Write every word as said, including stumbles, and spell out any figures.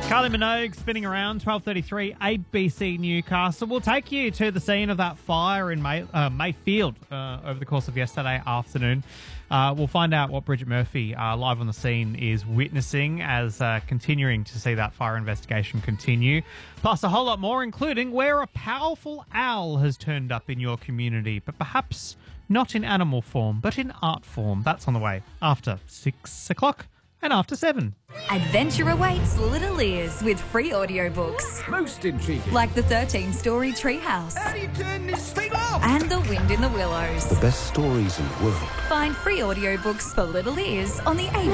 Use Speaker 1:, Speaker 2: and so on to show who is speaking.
Speaker 1: Kylie Minogue spinning around, twelve thirty-three, A B C Newcastle. We'll take you to the scene of that fire in May, uh, Mayfield uh, over the course of yesterday afternoon. Uh, we'll find out what Bridget Murphy, uh, live on the scene, is witnessing as uh, continuing to see that fire investigation continue. Plus a whole lot more, including where a powerful owl has turned up in your community, but perhaps not in animal form, but in art form. That's on the way after six o'clock. And after seven.
Speaker 2: Adventure awaits little ears with free audiobooks.
Speaker 3: Most intriguing.
Speaker 2: Like the thirteen-story Treehouse.
Speaker 3: How do you turn this thing off?
Speaker 2: And The Wind in the Willows.
Speaker 4: The best stories in the world.
Speaker 2: Find free audiobooks for little ears on the A